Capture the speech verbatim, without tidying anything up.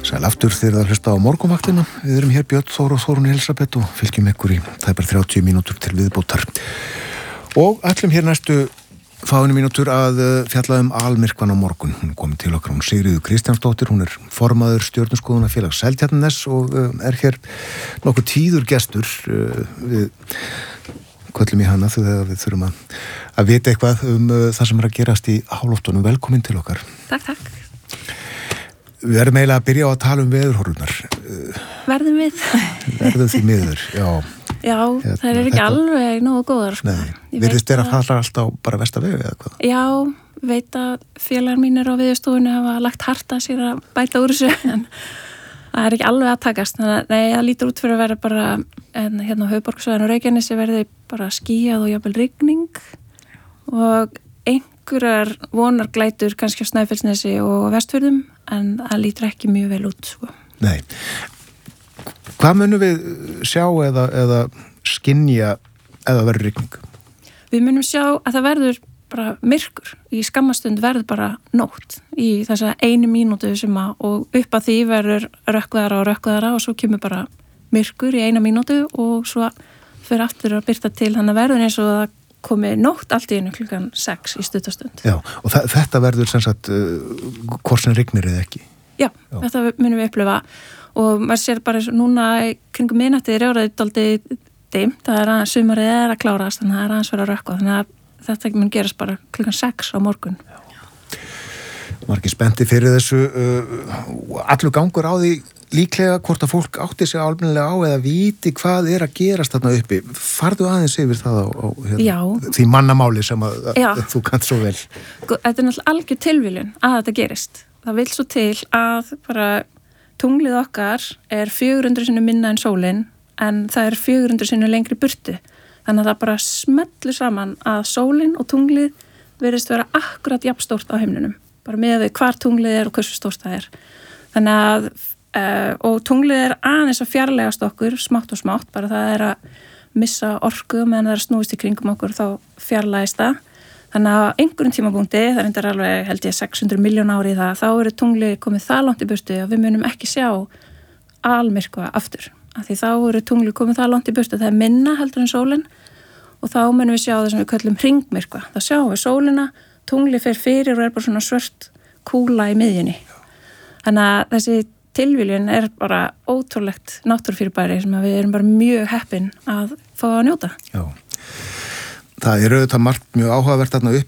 Sæl aftur þegar það hlusta á morgunvaktina. Við erum hér Björn Þór og Þórunn Elisabeth og fylgjum ykkur í tæpar þrjátíu mínútur til viðbótar. Og ætlum hér næstu fáinu mínútur að fjalla um almyrkvan á morgun. Hún er komin til okkar, hún Sigríður Kristjánsdóttir, hún er formaður stjörnuskoðunarfélags Seltjarnarness og er hér nokkuð tíður gestur. Við köllum í hana þegar við þurfum að, að vita eitthvað um það sem er að gerast í háloftunum. Velkomin til okkar. Takk, takk. Við verðum eiginlega að byrja á að tala um veðurhorfurnar. Verðum við? Verðum því miður, já. Já, hérna, það er ekki þetta... alveg nógu góðar. Sko. Nei, virðist þér að falla alltaf bara vestavegu eða hvað? Já, veit að félagar mínir á Veðurstofunni hafa lagt hart að sér að bæta úr þessu, en það er ekki alveg að takast. Þannig að nei, það lítur út fyrir að vera bara, en hérna á höfuðborgarsvæðinu og Reykjanesi verði bara skýjað og jafnvel rigning og einhverjar vonarglætur kannski á Snæfellsnesi og Vestfjörðum, en það lítur ekki mjög vel út, sko. Nei. Hvað munum við sjá eða, eða skynja eða verður rigning? Við munum sjá að það verður bara myrkur. Í skammastund verður bara nótt í þessa einu mínútu sem að, og upp að því verður rökkvæðara og rökkvæðara og svo kemur bara myrkur í eina mínútu og svo fyrir aftur að byrta til, þannig að verður eins og það komi nótt allt í einu klukkan sex í stuttastund. Já, og þa- þetta verður sem sagt uh, hvort sem rignir eða ekki? Já, Já, þetta munum við upplifa og maður sér bara eins og núna kringum miðnætti er áraðið dálítið dimmt, það er aðeins sumarið er að klárast, þannig að það er aðeins verið að rökkva, þannig að þetta mun gerast bara klukkan sex á morgun. Já. Margir spennti fyrir þessu, uh, allur gangur á því líklega hvort að fólk átti sig almennilega á eða viti hvað er að gerast þarna uppi. Farðu aðeins yfir það á, á hérna, því mannamáli sem að, að þú kannt svo vel. Þetta er náttúrulega algjör tilviljun að þetta gerist. Það vil svo til að bara tunglið okkar er fjögur hundruð sinnum minna en sólin, en það er fjögur hundruð sinnum lengri burtu. Þannig að það bara smellu saman að sólin og tunglið verðist vera akkurat jafnstórt á himninum. Bara með við hvar tunglið er og hversu stórt það er. Þannig að Uh, og tunglið er aðeins að fjarlægast okkur smátt og smátt, bara það er að missa orku meðan það er að snúist í kringum okkur þá fjarlægist það, þannig að á einhverjum tímapunkti, það er endur alveg held ég sex hundruð milljón ári í það, þá eru tunglið komið það langt í burtu að við munum ekki sjá almyrkva aftur, af því þá eru tunglið komið það langt í burtu, það er minna heldur en sólin og þá munum við sjá það sem við köllum hringmyrkva, þá sjáum við sólina, tunglið fer fyrir og er bara svona svört kúla í miðjunni, þannig að þessi tilviljun er bara ótrúlegt náttúrufyrirbæri sem við erum bara mjög heppin að fá að njóta. Já. Það er auðvitað margt mjög áhugavert þarna uppi